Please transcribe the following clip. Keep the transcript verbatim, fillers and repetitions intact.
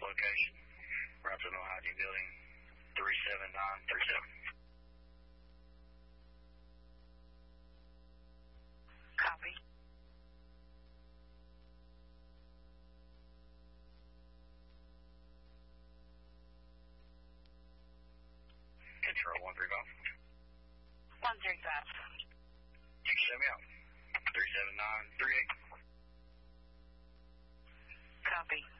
location. Raptor Hygiene Building, three seven nine three seven. Copy. Control one three five. one three five. You can send me out. three seven nine three eight. Copy.